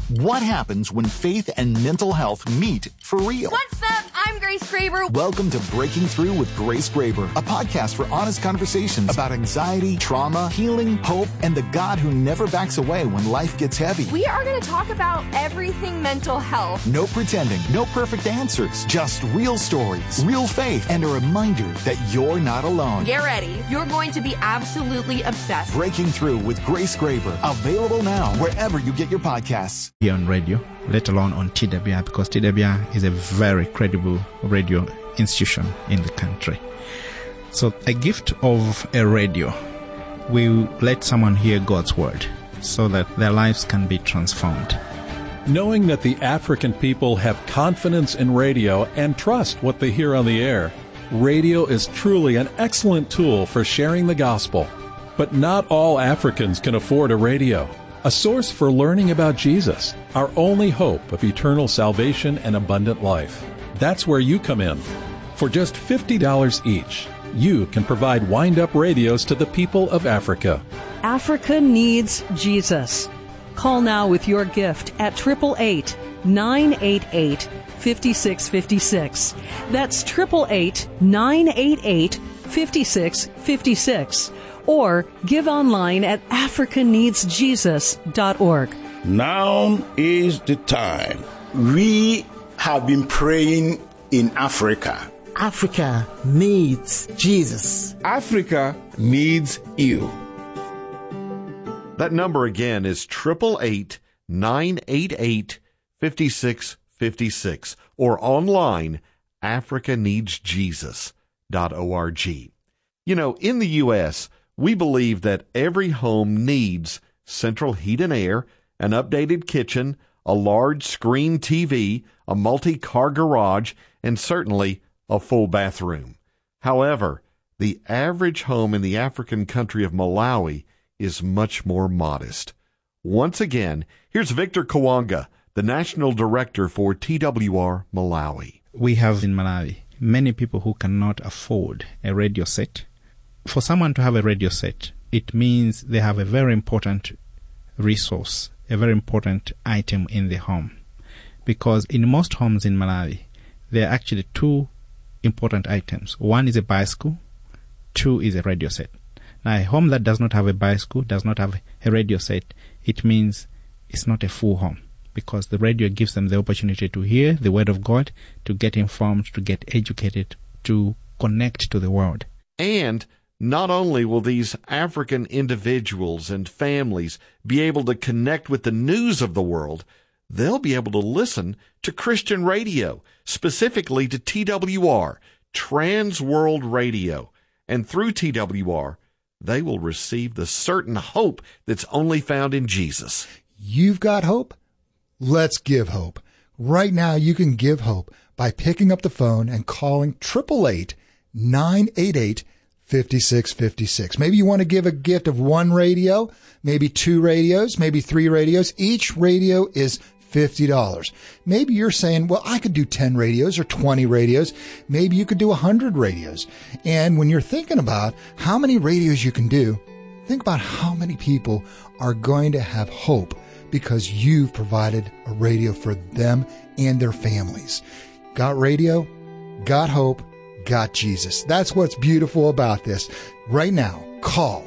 What happens when faith and mental health meet for real? What's up? I'm Grace Graber. Welcome to Breaking Through with Grace Graber, a podcast for honest conversations about anxiety, trauma, healing, hope, and the God who never backs away when life gets heavy. We are going to talk about everything mental health. No pretending, no perfect answers, just real stories, real faith, and a reminder that you're not alone. Get ready. You're going to be absolutely obsessed. Breaking Through with Grace Graber, available now wherever you get your podcasts. Here on radio, let alone on TWR, because TWR is a very credible radio institution in the country. So a gift of a radio will let someone hear God's word so that their lives can be transformed. Knowing that the African people have confidence in radio and trust what they hear on the air, radio is truly an excellent tool for sharing the gospel. But not all Africans can afford a radio. A source for learning about Jesus, our only hope of eternal salvation and abundant life. That's where you come in. For just $50 each, you can provide wind-up radios to the people of Africa. Africa needs Jesus. Call now with your gift at 888-988-5656. That's 888-988-5656. Or give online at africaneedsjesus.org. Now is the time. We have been praying in Africa. Africa needs Jesus. Africa needs you. That number again is 888-988-5656 or online africaneedsjesus.org. You know, in the U.S., we believe that every home needs central heat and air, an updated kitchen, a large screen TV, a multi-car garage, and certainly a full bathroom. However, the average home in the African country of Malawi is much more modest. Once again, here's Victor Kawanga, the National Director for TWR Malawi. We have in Malawi many people who cannot afford a radio set. For someone to have a radio set, it means they have a very important resource, a very important item in the home. Because in most homes in Malawi, there are actually two important items. One is a bicycle, two is a radio set. Now, a home that does not have a bicycle, does not have a radio set, it means it's not a full home. Because the radio gives them the opportunity to hear the word of God, to get informed, to get educated, to connect to the world. And not only will these African individuals and families be able to connect with the news of the world, they'll be able to listen to Christian radio, specifically to TWR, Trans World Radio. And through TWR, they will receive the certain hope that's only found in Jesus. You've got hope? Let's give hope. Right now, you can give hope by picking up the phone and calling 888-988-5656. Maybe you want to give a gift of one radio, maybe two radios, maybe three radios. Each radio is $50. Maybe you're saying, well, I could do 10 radios or 20 radios. Maybe you could do 100 radios. And when you're thinking about how many radios you can do, think about how many people are going to have hope because you've provided a radio for them and their families. Got radio, got hope, got Jesus. That's what's beautiful about this. Right now, call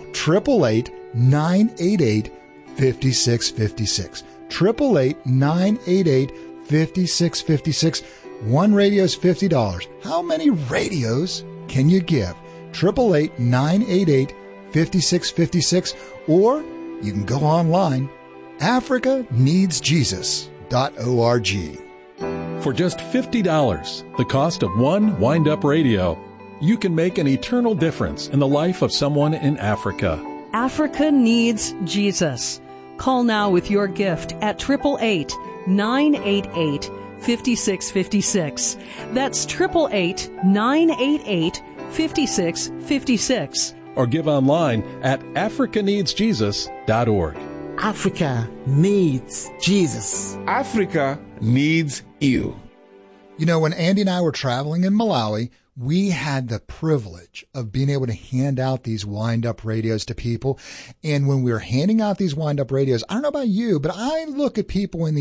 888-988-5656. 888-988-5656. One radio is $50. How many radios can you give? 888-988-5656. Or you can go online, africaneedsjesus.org. For just $50, the cost of one wind-up radio, you can make an eternal difference in the life of someone in Africa. Africa needs Jesus. Call now with your gift at 888-988-5656. That's 888-988-5656. Or give online at africaneedsjesus.org. Africa needs Jesus. Africa needs you. You know, when Andy and I were traveling in Malawi, we had the privilege of being able to hand out these wind-up radios to people. And when we were handing out these wind-up radios, I don't know about you, but I look at people in the